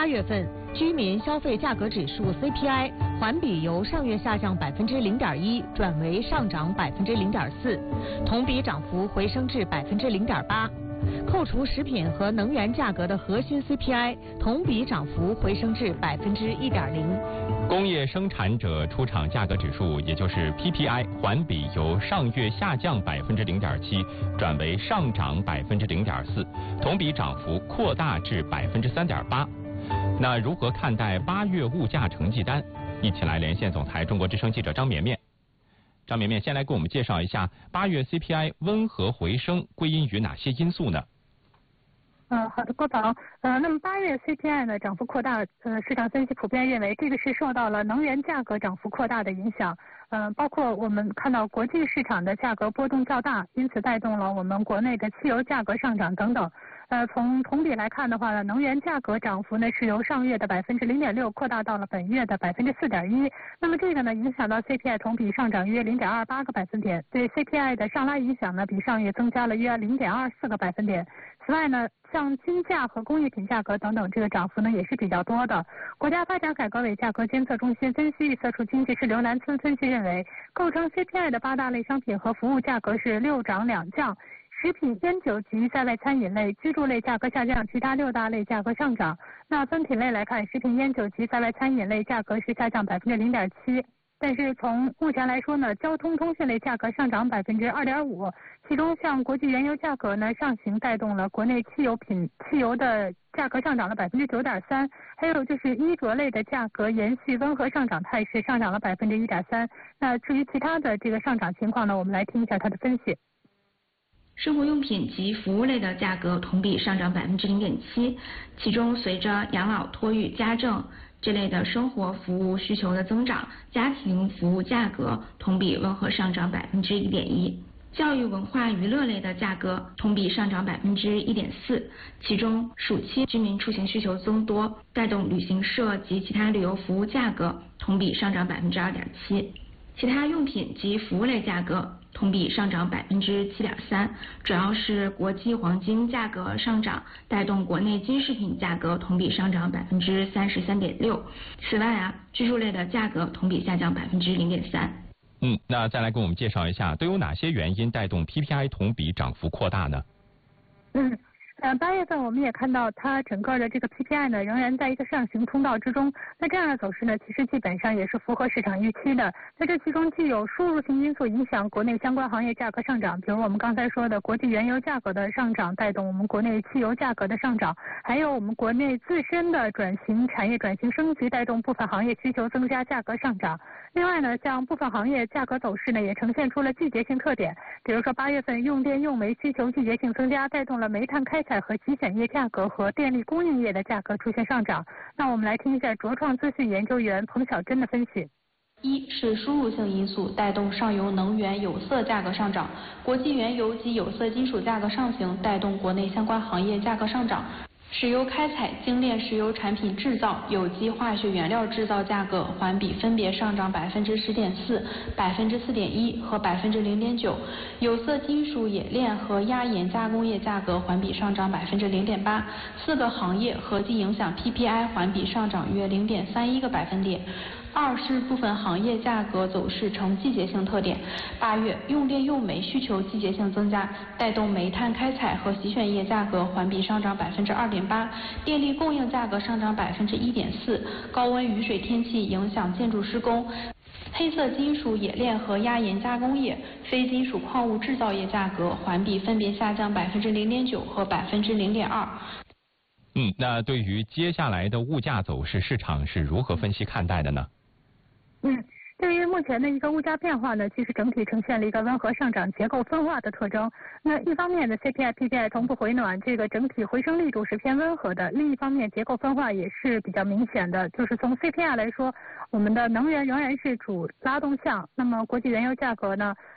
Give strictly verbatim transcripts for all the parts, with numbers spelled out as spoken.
八月份居民消费价格指数 C P I 环比由上月下降百分之零点一转为上涨百分之零点四，同比涨幅回升至百分之零点八。扣除食品和能源价格的核心 C P I 同比涨幅回升至百分之一点零。 工业生产者出厂价格指数，也就是 P P I， 环比由上月下降百分之零点七转为上涨百分之零点四，同比涨幅扩大至百分之三点八。那如何看待八月物价成绩单？一起来连线总台中国之声记者张绵绵。张绵绵先来给我们介绍一下八月 C P I 温和回升归因于哪些因素呢？ 嗯，好的，郭宝。呃，那么八月 C P I 呢涨幅扩大，呃，市场分析普遍认为这个是受到了能源价格涨幅扩大的影响。嗯、呃，包括我们看到国际市场的价格波动较大，因此带动了我们国内的汽油价格上涨等等。呃，从同比来看的话呢，能源价格涨幅呢是由上月的百分之零点六扩大到了本月的百分之四点一。那么这个呢影响到 C P I 同比上涨约零点二八个百分点，对 C P I 的上拉影响呢比上月增加了约零点二四个百分点。此外呢，像金价和工艺品价格等等，这个涨幅呢也是比较多的。国家发展改革委价格监测中心分析预测处经济师刘南村分析认为，构成 C P I 的八大类商品和服务价格是六涨两降。食品、烟酒及在外餐饮类、居住类价格下降，其他六大类价格上涨。那分品类来看，食品、烟酒及在外餐饮类价格是下降百分之零点七。但是从目前来说呢，交通通讯类价格上涨百分之二点五，其中像国际原油价格呢上行，带动了国内汽油品汽油的价格上涨了百分之九点三，还有就是衣着类的价格延续温和上涨态势，上涨了百分之一点三。那至于其他的这个上涨情况呢，我们来听一下它的分析。 生活用品及服务类的价格同比上涨百分之零点七，其中随着养老、托育、家政这类的生活服务需求的增长，家庭服务价格同比温和上涨百分之一点一。教育、文化、娱乐类的价格同比上涨百分之一点四，其中暑期居民出行需求增多，带动旅行社及其他旅游服务价格同比上涨百分之二点七。其他用品及服务类价格同比上涨百分之七点三，主要是国际黄金价格上涨，带动国内金饰品价格同比上涨百分之三十三点六。此外啊，居住类的价格同比下降百分之零点三。 嗯，那再来给我们介绍一下，都有哪些原因带动 P P I 同比涨幅扩大呢？ 嗯。呃，八月份我们也看到它整个的这个 P P I 呢仍然在一个上行通道之中，那这样的走势呢其实基本上也是符合市场预期的。那这其中既有输入性因素影响国内相关行业价格上涨，比如我们刚才说的国际原油价格的上涨带动我们国内汽油价格的上涨，还有我们国内自身的转型产业转型升级带动部分行业需求增加价格上涨。另外呢，像部分行业价格走势呢也呈现出了季节性特点，比如说八月份用电用煤需求季节性增加，带动了煤炭开采和集选业价格和电力供应业的价格出现上涨。那我们来听一下卓创资讯研究员彭小珍的分析。 一是输入性因素带动上游能源有色价格上涨，国际原油及有色金属价格上行，带动国内相关行业价格上涨。石油开采、精炼石油产品制造、有机化学原料制造价格环比分别上涨百分之十点四、百分之四点一和百分之零点九。有色金属冶炼和压延加工业价格环比上涨百分之零点八。四个行业合计影响 P P I 环比上涨约零点三一个百分点。二是部分行业价格走势呈季节性特点，八月用电用煤需求季节性增加，带动煤炭开采和洗选业价格环比上涨百分之二点八，电力供应价格上涨百分之一点四，高温雨水天气影响建筑施工。黑色金属冶炼和压延加工业、非金属矿物制造业价格环比分别下降百分之零点九和百分之零点二。 嗯，那对于接下来的物价走势，市场是如何分析看待的呢？ 嗯，对于目前的一个物价变化呢，其实整体呈现了一个温和上涨、结构分化的特征。那一方面呢 ，C P I、P P I 同步回暖，这个整体回升力度是偏温和的；另一方面，结构分化也是比较明显的。就是从 C P I 来说，我们的能源仍然是主拉动项，那么国际原油价格呢，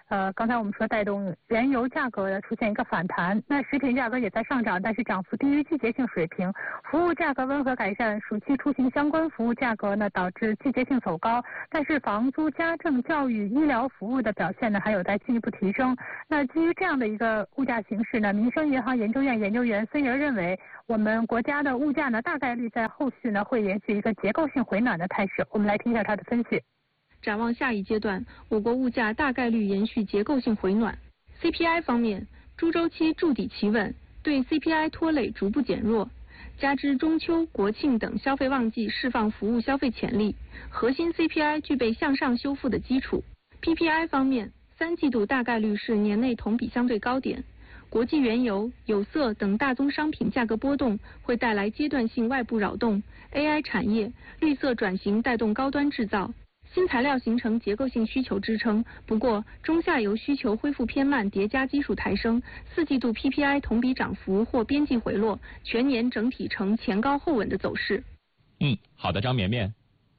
呃，刚才我们说带动原油价格的出现一个反弹，那食品价格也在上涨，但是涨幅低于季节性水平。服务价格温和改善，暑期出行相关服务价格呢导致季节性走高，但是房租、家政、教育、医疗服务的表现呢还有待进一步提升。那基于这样的一个物价形势呢，民生银行研究院研究员孙莹认为，我们国家的物价呢大概率在后续呢会延续一个结构性回暖的态势。我们来听一下他的分析。 展望下一阶段，我国物价大概率延续结构性回暖。C P I 方面，猪周期筑底企稳，对 C P I 拖累逐步减弱，加之中秋、国庆等消费旺季释放服务消费潜力，核心 C P I 具备向上修复的基础。P P I 方面，三季度大概率是年内同比相对高点。国际原油、有色等大宗商品价格波动会带来阶段性外部扰动 ，A I 产业、绿色转型带动高端制造。新材料形成结构性需求支撑，不过中下游需求恢复偏慢，叠加基数抬升，四季度 P P I 同比涨幅或边际回落，全年整体呈前高后稳的走势。 嗯，好的，张绵绵。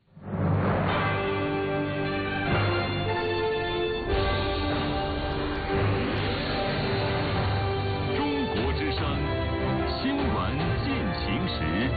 中国之声，新闻进行时。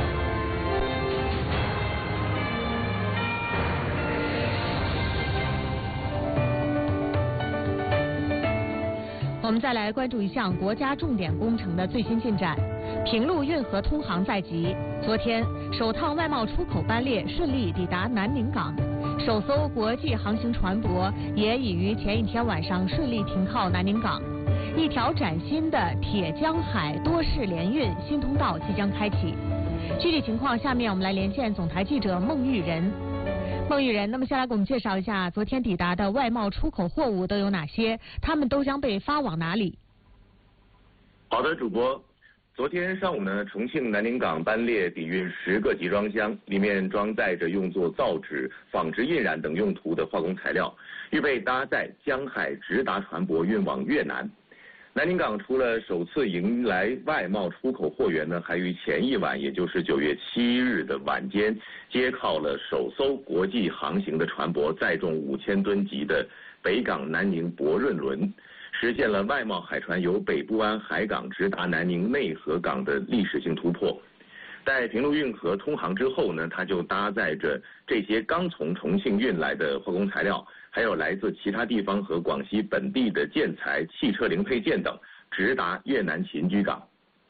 我们再来关注一项国家重点工程的最新进展。平陆运河通航在即，昨天首趟外贸出口班列顺利抵达南宁港，首艘国际航行船舶也已于前一天晚上顺利停靠南宁港。一条崭新的铁江海多式联运新通道即将开启。具体情况，下面我们来连线总台记者孟玉仁。孟玉仁，那么先来给我们介绍一下昨天抵达的外贸出口货物都有哪些？他们都将被发往哪里？ 好的，主播。昨天上午呢，重庆南宁港班列抵运十个集装箱，里面装载着用作造纸、纺织印染等用途的化工材料，预备搭载江海直达船舶运往越南。南宁港除了首次迎来外贸出口货源呢，还于前一晚，也就是九月七日的晚间，接靠了首艘国际航行的船舶，载重五千吨级的北港南宁博润轮，实现了外贸海船由北部湾海港直达南宁内河港的历史性突破。在平陆运河通航之后呢，它就搭载着这些刚从重庆运来的化工材料，还有来自其他地方和广西本地的建材、汽车零配件等，直达越南秦居港。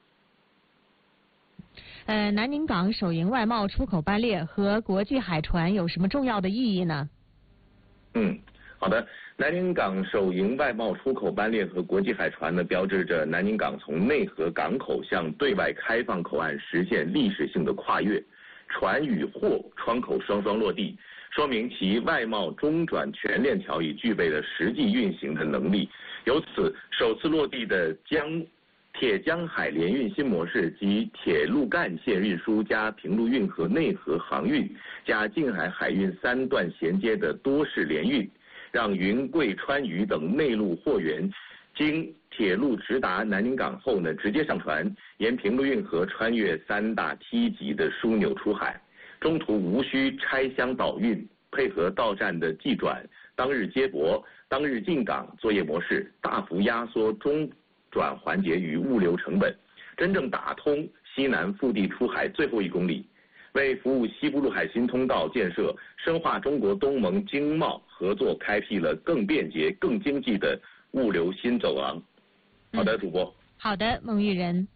呃，南宁港首迎外贸出口班列和国际海船有什么重要的意义呢？ 嗯，好的。南宁港首迎外贸出口班列和国际海船呢，标志着南宁港从内河港口向对外开放口岸实现历史性的跨越，船与货窗口双双落地，说明其外贸中转全链条已具备了实际运行的能力。由此，首次落地的江铁江海联运新模式及铁路干线运输加平陆运河内河航运加近海海运三段衔接的多式联运，让云贵川渝等内陆货源经铁路直达南宁港后呢，直接上船，沿平陆运河穿越三大梯级的枢纽出海，中途无需拆箱倒运，配合到站的寄转、当日接驳、当日进港作业模式，大幅压缩中转环节与物流成本，真正打通西南腹地出海最后一公里，为服务西部陆海新通道建设、深化中国东盟经贸合作开辟了更便捷、更经济的物流新走廊。好的，主播。 嗯、好的，孟玉仁。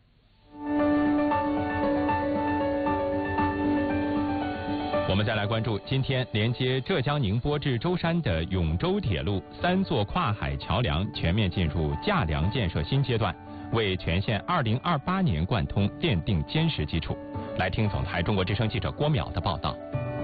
我们再来关注今天连接浙江宁波至舟山的永州铁路三座跨海桥梁全面进入架梁建设新阶段，为全线二零二八年贯通奠定坚实基础。来听总台中国之声记者郭淼的报道。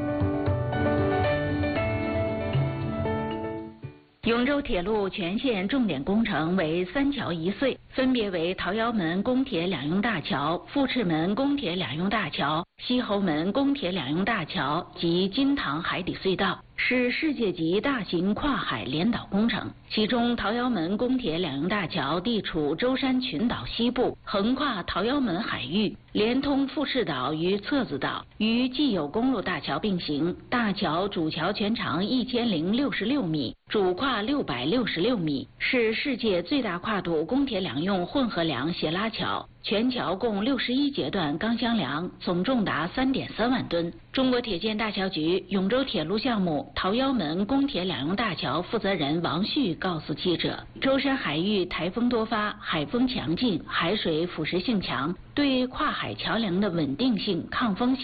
永州铁路全线重点工程为三桥一隧，分别为桃夭门公铁两用大桥、富赤门公铁两用大桥、西侯门公铁两用大桥及金塘海底隧道。 是世界级大型跨海连岛工程。其中，桃夭门公铁两用大桥地处舟山群岛西部，横跨桃夭门海域，连通富士岛与侧子岛，与既有公路大桥并行。大桥主桥全长一千零六十六米，主跨六百六十六米，是世界最大跨度公铁两用混合梁斜拉桥。全桥共六十一节段钢箱梁，总重达三点三万吨。中国铁建大桥局永州铁路项目桃夭门公铁两用大桥负责人王旭告诉记者，舟山海域台风多发，海风强劲，海水腐蚀性强，对跨海桥梁的稳定性、抗风性